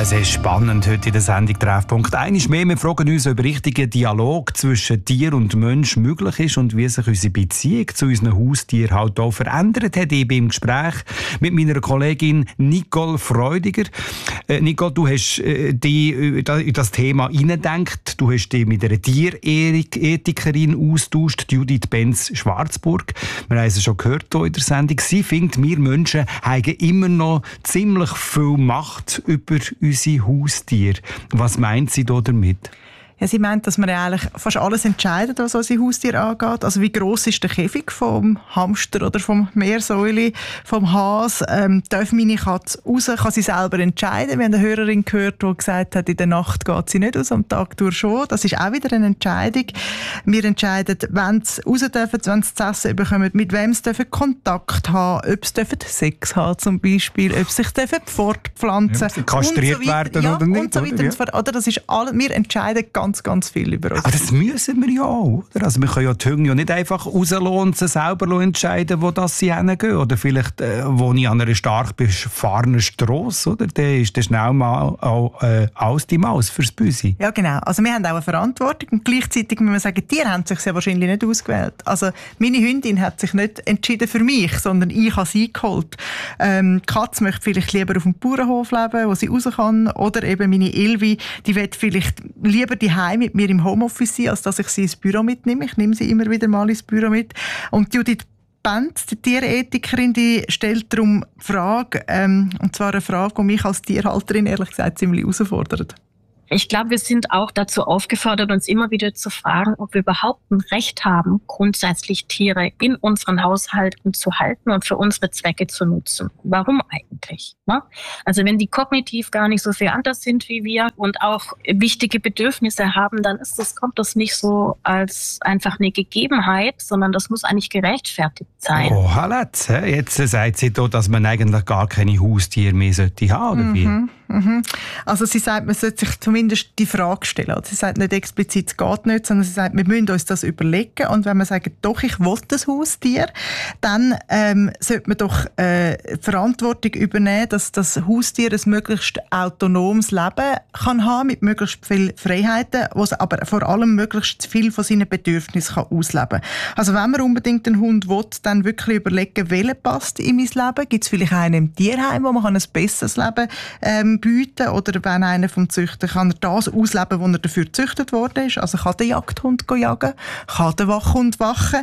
sehr spannend heute in der Sendung Treffpunkt. Eines mehr, wir fragen uns, ob richtiger Dialog zwischen Tier und Mensch möglich ist und wie sich unsere Beziehung zu unseren Haustieren halt auch verändert hat. Ich bin im Gespräch mit meiner Kollegin Nicole Freudiger. Nicole, du hast dich in das Thema hineingedacht. Du hast dich mit einer Tierethikerin austauscht, Judith Benz-Schwarzburg. Wir haben es schon gehört hier in der Sendung. Sie findet, wir Menschen haben immer noch ziemlich viel Macht über unsere Haustiere. Was meint sie da damit? Ja, sie meint, dass man eigentlich fast alles entscheidet, was unsere Haustiere angeht. Also wie gross ist der Käfig vom Hamster oder vom Meersäule, vom Hase? Darf meine Katze raus? Kann sie selber entscheiden? Wir haben eine Hörerin gehört, die gesagt hat, in der Nacht geht sie nicht raus, am Tag durch schon. Das ist auch wieder eine Entscheidung. Wir entscheiden, wenn sie raus dürfen, wenn sie zu essen bekommen, mit wem sie Kontakt haben, ob sie Sex haben zum Beispiel, ob sie sich fortpflanzen dürfen. Kastriert so werden oder nicht. Und so weiter. Ja. Oder das ist alles, wir entscheiden ganz viel über uns. Aber das müssen wir ja auch. Oder? Also wir können ja die Hunde ja nicht einfach rauslassen und sie selber entscheiden, wo das sie hingehen. Oder vielleicht wohne ich an einer stark befahrenen Strasse, oder? Dann ist das schnell mal auch alles die Maus fürs Büsi. Ja, genau. Also wir haben auch eine Verantwortung und gleichzeitig muss man sagen, die Tiere haben sich ja wahrscheinlich nicht ausgewählt. Also meine Hündin hat sich nicht entschieden für mich, sondern ich habe sie geholt. Die Katze möchte vielleicht lieber auf dem Bauernhof leben, wo sie raus kann. Oder eben meine Ilvi, die will vielleicht lieber die mit mir im Homeoffice sein, als dass ich sie ins Büro mitnehme. Ich nehme sie immer wieder mal ins Büro mit. Und Judith Benz, die Tierethikerin, die stellt darum Frage, und zwar eine Frage, die mich als Tierhalterin ehrlich gesagt ziemlich herausfordert. Ich glaube, wir sind auch dazu aufgefordert, uns immer wieder zu fragen, ob wir überhaupt ein Recht haben, grundsätzlich Tiere in unseren Haushalten zu halten und für unsere Zwecke zu nutzen. Warum eigentlich? Ne? Also wenn die kognitiv gar nicht so viel anders sind wie wir und auch wichtige Bedürfnisse haben, dann kommt das nicht so als einfach eine Gegebenheit, sondern das muss eigentlich gerechtfertigt sein. Oh, jetzt sagt sie da, dass man eigentlich gar keine Haustiere mehr haben sollte, oder wie? Also sie sagt, man sollte sich zumindest die Frage stellen. Also sie sagt nicht explizit, es geht nicht, sondern sie sagt, wir müssen uns das überlegen. Und wenn man sagt, doch, ich will das Haustier, dann sollte man doch Verantwortung übernehmen, dass das Haustier ein möglichst autonomes Leben kann haben, mit möglichst vielen Freiheiten, wo es aber vor allem möglichst viel von seinen Bedürfnissen kann ausleben kann. Also wenn man unbedingt einen Hund will, dann wirklich überlegen, welcher passt in mein Leben. Gibt es vielleicht einen im Tierheim, wo man ein besseres Leben bieten, oder wenn einer vom Züchter kann er das ausleben, wo er dafür gezüchtet worden ist. Also kann der Jagdhund jagen, kann der Wachhund wachen.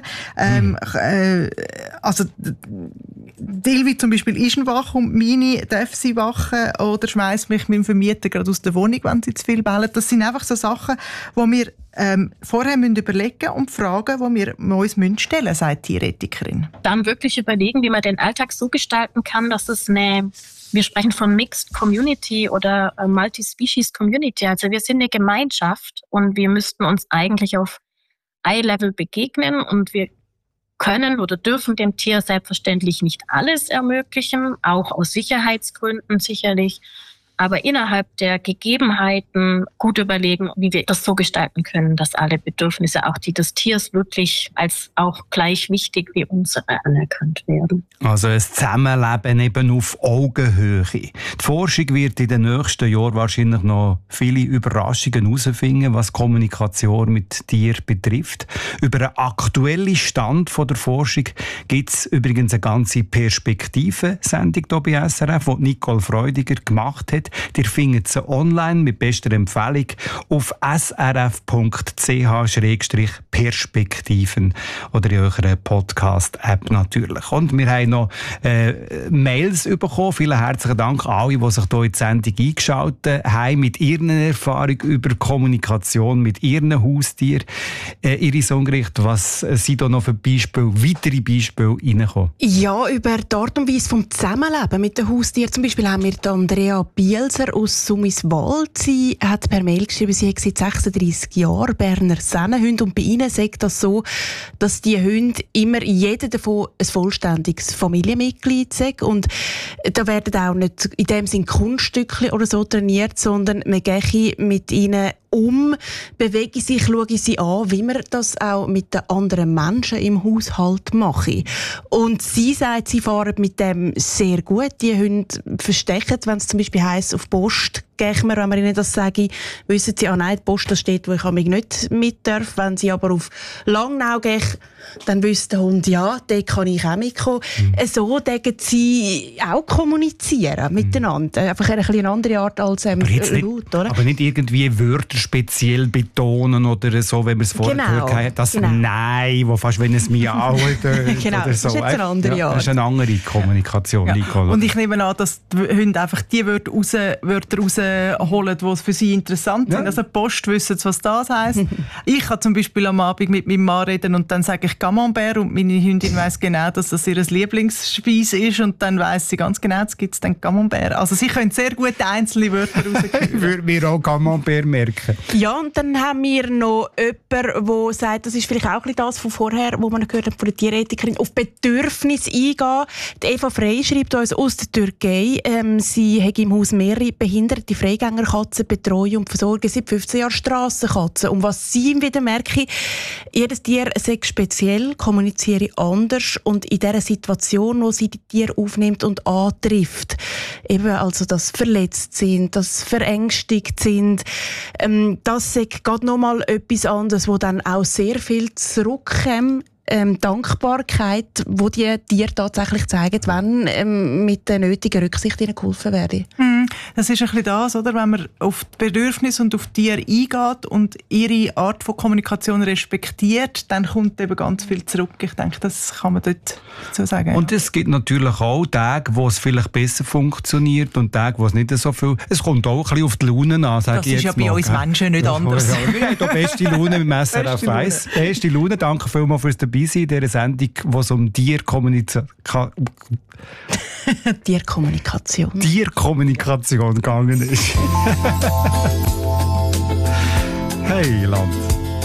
Also Dilvi zum Beispiel ist ein Wachhund, meine darf sie wachen oder schmeißt mich mit dem Vermieter gerade aus der Wohnung, wenn sie zu viel bellen. Das sind einfach so Sachen, die wir vorher überlegen müssen und Fragen, die wir uns stellen müssen, sagt die Tierethikerin. Dann wirklich überlegen, wie man den Alltag so gestalten kann, dass es wir sprechen von Mixed Community oder Multi-Species Community. Also wir sind eine Gemeinschaft und wir müssten uns eigentlich auf Eye-Level begegnen und wir können oder dürfen dem Tier selbstverständlich nicht alles ermöglichen, auch aus Sicherheitsgründen sicherlich. Aber innerhalb der Gegebenheiten gut überlegen, wie wir das so gestalten können, dass alle Bedürfnisse auch die des Tiers wirklich als auch gleich wichtig wie unsere anerkannt werden. Also ein Zusammenleben eben auf Augenhöhe. Die Forschung wird in den nächsten Jahren wahrscheinlich noch viele Überraschungen herausfinden, was Kommunikation mit Tieren betrifft. Über einen aktuellen Stand von der Forschung gibt es übrigens eine ganze Perspektive-Sendung hier bei SRF, die Nicole Freudiger gemacht hat. Ihr findet sie online mit bester Empfehlung auf srf.ch/perspektiven oder in eurer Podcast-App natürlich. Und wir haben noch Mails bekommen. Vielen herzlichen Dank an alle, die sich hier in die Sendung eingeschaltet haben, mit ihren Erfahrungen über Kommunikation mit ihren Haustieren. Iris Ungericht, was sind da noch für weitere Beispiele reingekommen? Ja, über die Art und Weise vom Zusammenleben mit den Haustieren. Zum Beispiel haben wir Andrea Bielser aus Summiswald. Sie hat per Mail geschrieben, sie hat seit 36 Jahren Berner Sennenhunde und bei ihnen sagt das so, dass die Hunde immer jeder davon ein vollständiges Familienmitglied sind und da werden auch nicht in dem Sinn Kunststückchen oder so trainiert, sondern man gehe mit ihnen bewege sich, schaue sie an, wie man das auch mit den anderen Menschen im Haushalt mache. Und sie sagt, sie fahren mit dem sehr gut. Die Hunde verstecken, wenn es zum Beispiel heisst, auf Post gehen wir, wenn wir ihnen das sagen, wissen sie, nein, die Post, das steht, wo ich nicht mit darf. Wenn sie aber auf Langnau gehen, dann wüsste der Hund, ja, dort kann ich auch mitkommen. So denken sie auch kommunizieren miteinander. Einfach eine andere Art als laut, oder? Aber nicht irgendwie Wörter speziell betonen oder so, wenn man es vorher gehört hat. Das Nein, wo fast wenn es Miau tönt genau, oder so. Das ist jetzt eine andere Art. Das ist eine andere Kommunikation. Ja. Nicole. Und ich nehme an, dass die Hunde einfach die Wörter rausholen, die für sie interessant sind. Also Post wissen, was das heisst. Ich kann zum Beispiel am Abend mit meinem Mann reden und dann sage ich Camembert und meine Hündin weiss genau, dass das ihr Lieblingsspeise ist und dann weiss sie ganz genau, jetzt gibt es dann Camembert. Also sie können sehr gut einzelne Wörter rauskriegen. Würde mir auch Camembert merken. Ja, und dann haben wir noch jemanden, der sagt, das ist vielleicht auch ein bisschen das von vorher, wo man gehört hat von der Tierethikerin, auf Bedürfnisse eingehen. Die Eva Frey schreibt uns aus der Türkei, sie hat im Haus mehrere behinderte Freigängerkatzen, betreuen und versorgen seit 15 Jahren Strassenkatzen. Und was sie wieder merke, jedes Tier sei speziell, kommuniziere anders und in dieser Situation, wo sie die Tiere aufnimmt und antrifft, eben also, dass verletzt sind, dass verängstigt sind, das ist gerade nochmal etwas anderes, wo dann auch sehr viel zurückkommt. Dankbarkeit, die die Tiere tatsächlich zeigen, wenn mit der nötigen Rücksicht ihnen geholfen werde. Das ist ein bisschen das, oder? Wenn man auf die Bedürfnisse und auf die Tiere eingeht und ihre Art von Kommunikation respektiert, dann kommt eben ganz viel zurück. Ich denke, das kann man dort so sagen. Und es gibt natürlich auch Tage, wo es vielleicht besser funktioniert und Tage, wo es nicht so viel... Es kommt auch ein bisschen auf die Laune an, sage ich jetzt mal. Das ist ja bei uns Menschen nicht anders. Wir haben hier beste Laune mit dem SRF 1. Beste Laune. Danke vielmals fürs Dabeisein in dieser Sendung, wo es um Tierkommunikation gegangen ist. Hey, Land.